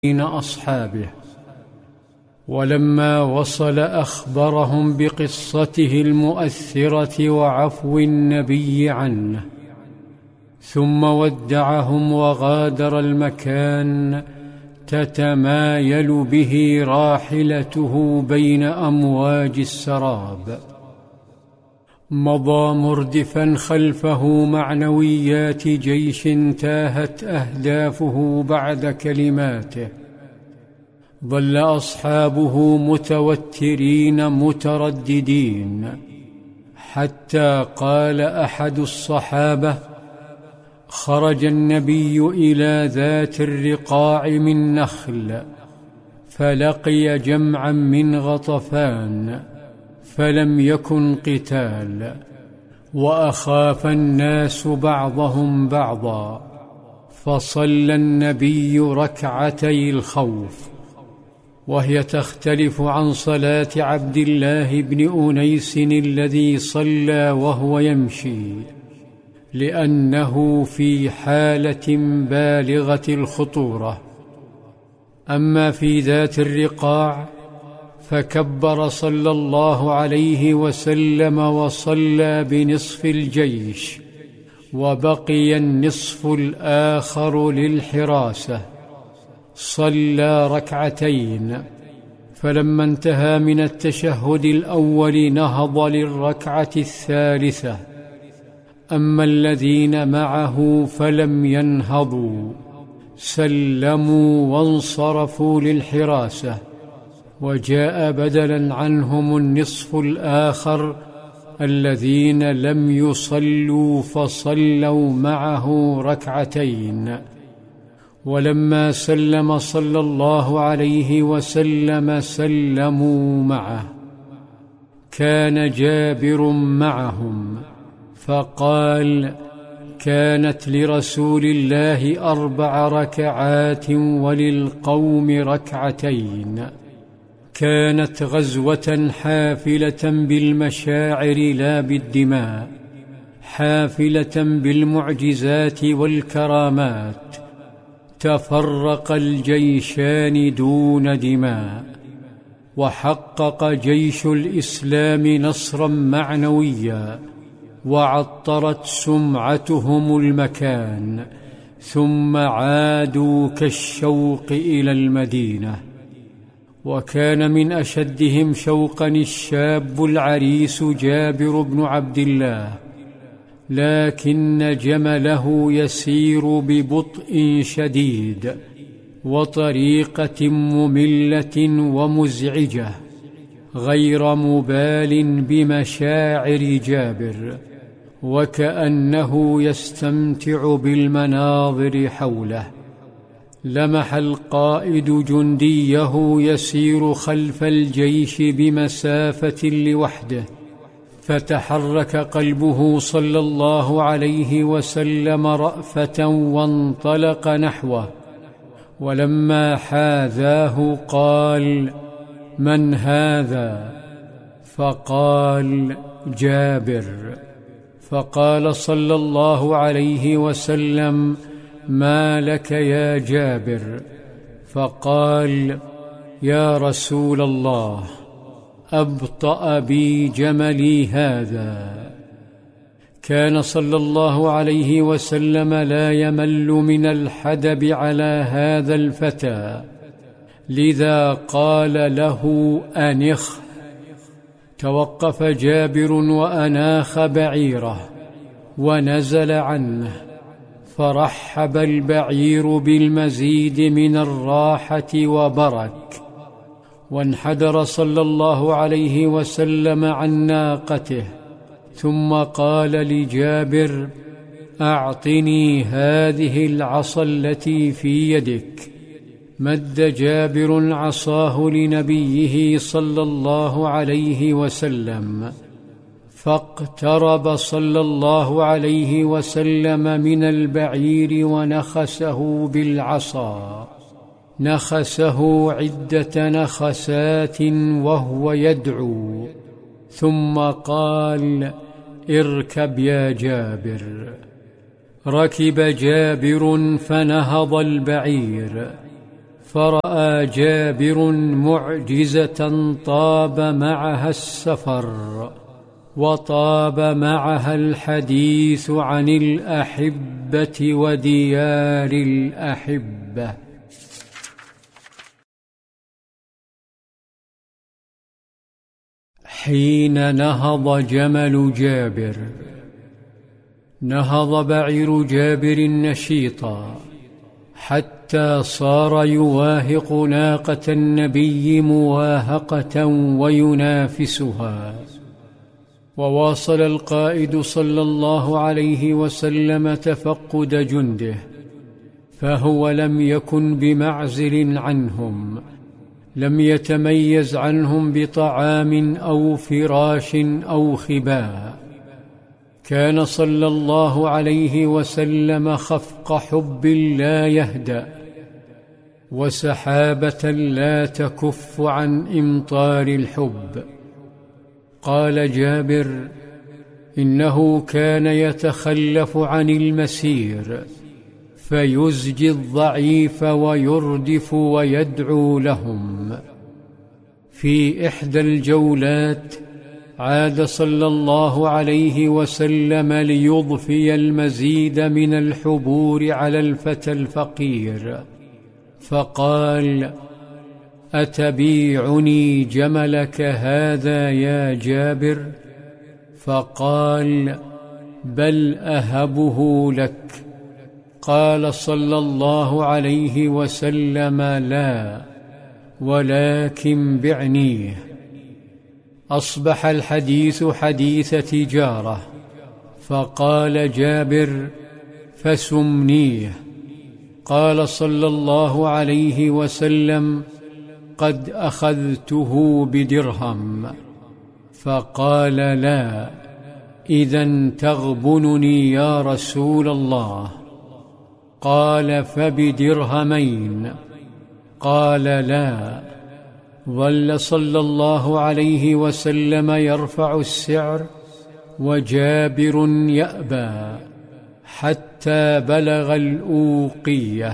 أصحابه. ولما وصل أخبرهم بقصته المؤثرة وعفو النبي عنه، ثم ودعهم وغادر المكان تتمايل به راحلته بين أمواج السراب. مضى مردفا خلفه معنويات جيش تاهت أهدافه بعد كلماته. ظل أصحابه متوترين مترددين، حتى قال أحد الصحابة: خرج النبي إلى ذات الرقاع من نخل، فلقي جمعا من غطفان، فلم يكن قتال، وأخاف الناس بعضهم بعضا، فصلى النبي ركعتي الخوف، وهي تختلف عن صلاة عبد الله بن أنيس الذي صلى وهو يمشي، لأنه في حالة بالغة الخطورة. أما في ذات الرقاع فكبر صلى الله عليه وسلم وصلى بنصف الجيش، وبقي النصف الآخر للحراسة. صلى ركعتين، فلما انتهى من التشهد الأول نهض للركعة الثالثة. أما الذين معه فلم ينهضوا، سلموا وانصرفوا للحراسة، وجاء بدلا عنهم النصف الآخر الذين لم يصلوا فصلوا معه ركعتين. ولما سلم صلى الله عليه وسلم سلموا معه. كان جابر معهم فقال: كانت لرسول الله 4 ركعات وللقوم ركعتين. كانت غزوة حافلة بالمشاعر لا بالدماء، حافلة بالمعجزات والكرامات. تفرق الجيشان دون دماء، وحقق جيش الإسلام نصرا معنويا، وعطرت سمعتهم المكان، ثم عادوا كالشوق إلى المدينة. وكان من أشدهم شوقا الشاب العريس جابر بن عبد الله، لكن جمله يسير ببطء شديد وطريقة مملة ومزعجة، غير مبال بمشاعر جابر، وكأنه يستمتع بالمناظر حوله. لمح القائد جنديه يسير خلف الجيش بمسافة لوحده، فتحرك قلبه صلى الله عليه وسلم رأفة وانطلق نحوه. ولما حاذاه قال: من هذا؟ فقال: جابر. فقال صلى الله عليه وسلم: ما لك يا جابر؟ فقال: يا رسول الله، أبطأ بي جملي هذا. كان صلى الله عليه وسلم لا يمل من الحدب على هذا الفتى، لذا قال له: أنخ. توقف جابر وأناخ بعيره ونزل عنه، فرحب البعير بالمزيد من الراحة وبرك. وانحدر صلى الله عليه وسلم عن ناقته، ثم قال لجابر: أعطني هذه العصا التي في يدك. مد جابر عصاه لنبيه صلى الله عليه وسلم، فاقترب صلى الله عليه وسلم من البعير ونخسه بالعصا، نخسه عدة نخسات وهو يدعو، ثم قال: اركب يا ركب جابر فنهض البعير، فرأى جابر معجزة طاب معها السفر وطاب معها الحديث عن الأحبة وديار الأحبة. حين نهض جمل جابر، نهض بعير جابر نشيطا حتى صار يواهق ناقة النبي مواهقة وينافسها. وواصل القائد صلى الله عليه وسلم تفقد جنده، فهو لم يكن بمعزل عنهم، لم يتميز عنهم بطعام أو فراش أو خباء. كان صلى الله عليه وسلم خفق حب لا يهدأ، وسحابة لا تكف عن إمطار الحب. قال جابر: إنه كان يتخلف عن المسير فيزجي الضعيف ويردف ويدعو لهم. في إحدى الجولات عاد صلى الله عليه وسلم ليضفي المزيد من الحبور على الفتى الفقير، فقال: أتبيعني جملك هذا يا جابر؟ فقال: بل أهبه لك. قال صلى الله عليه وسلم: لا، ولكن بعنيه. أصبح الحديث حديث تجارة، فقال جابر: فسمنيه. قال صلى الله عليه وسلم: قد أخذته بدرهم. فقال: لا، إذن تغبنني يا رسول الله. قال: فبدرهمين. قال: لا. ظل صلى الله عليه وسلم يرفع السعر وجابر يأبى حتى بلغ الأوقية،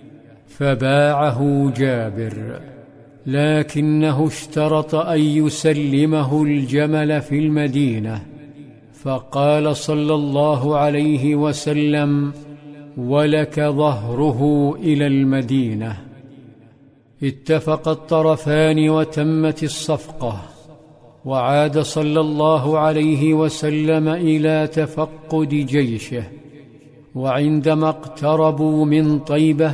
فباعه جابر، لكنه اشترط أن يسلمه الجمل في المدينة. فقال صلى الله عليه وسلم: ولك ظهره إلى المدينة. اتفق الطرفان وتمت الصفقة، وعاد صلى الله عليه وسلم إلى تفقد جيشه. وعندما اقتربوا من طيبة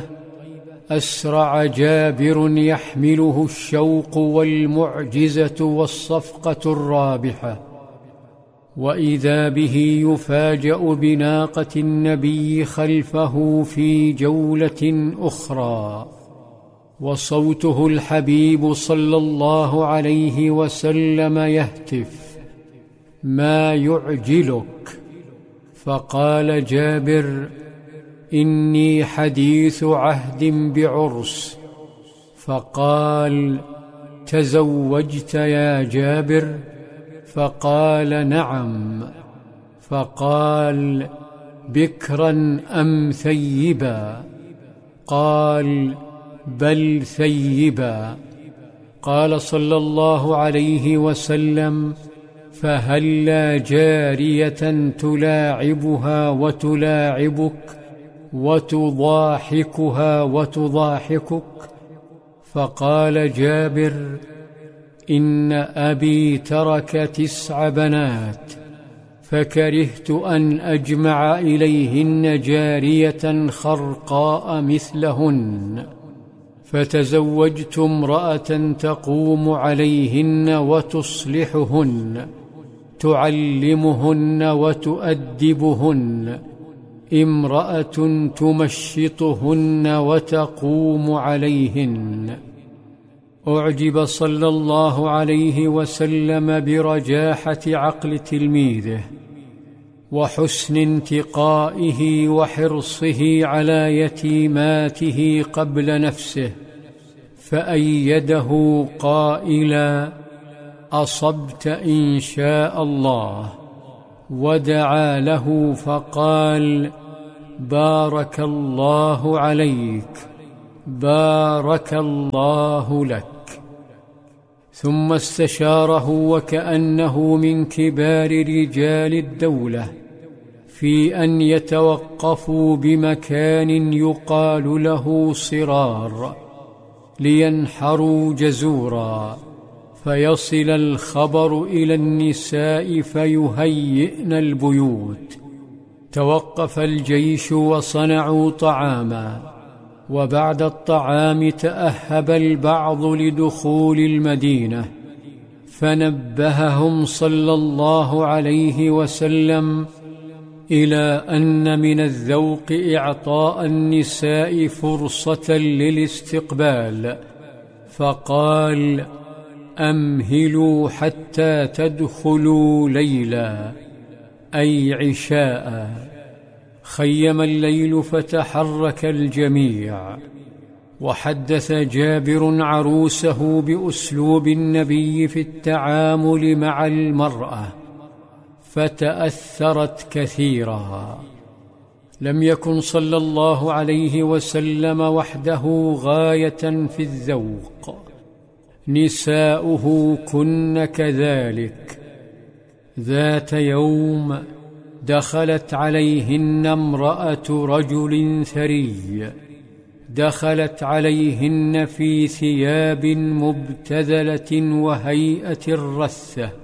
أسرع جابر يحمله الشوق والمعجزة والصفقة الرابحة، وإذا به يفاجأ بناقة النبي خلفه في جولة أخرى، وصوته الحبيب صلى الله عليه وسلم يهتف: ما يعجلك؟ فقال جابر: إني حديث عهد بعرس. فقال: تزوجت يا جابر؟ فقال: نعم. فقال: بكرا أم ثيبا؟ قال: بل ثيبا. قال صلى الله عليه وسلم: فهلا جارية تلاعبها وتلاعبك وتضاحكها وتضاحكك؟ فقال جابر: إن أبي ترك 9 بنات، فكرهت أن أجمع إليهن جارية خرقاء مثلهن، فتزوجت امرأة تقوم عليهن وتصلحهن، تعلمهن وتؤدبهن، امرأة تمشطهن وتقوم عليهن. أعجب صلى الله عليه وسلم برجاحة عقل تلميذه وحسن انتقائه وحرصه على يتيماته قبل نفسه، فأيده قائلا: أصبت إن شاء الله. ودعا له فقال: بارك الله عليك، بارك الله لك. ثم استشاره وكأنه من كبار رجال الدولة في أن يتوقفوا بمكان يقال له صرار لينحروا جزورا، فيصل الخبر إلى النساء فيهيئن البيوت. توقف الجيش وصنعوا طعاما، وبعد الطعام تأهب البعض لدخول المدينة، فنبههم صلى الله عليه وسلم إلى أن من الذوق إعطاء النساء فرصة للاستقبال، فقال: أمهلوا حتى تدخلوا ليلا، أي عشاء. خيم الليل فتحرك الجميع. وحدث جابر عروسه بأسلوب النبي في التعامل مع المرأة، فتأثرت كثيرا. لم يكن صلى الله عليه وسلم وحده غاية في الذوق، نساؤه كن كذلك. ذات يوم دخلت عليهن امرأة رجل ثري، دخلت عليهن في ثياب مبتذلة وهيئة الرثة،